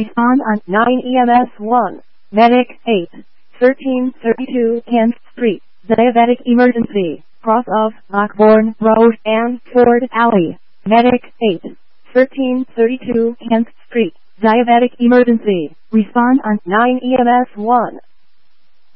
Respond on 9 EMS 1. Medic 8. 1332 Kent Street. Diabetic emergency. Cross of Lockbourne Road and Ford Alley. Medic 8. 1332 Kent Street. Diabetic emergency. Respond on 9 EMS 1.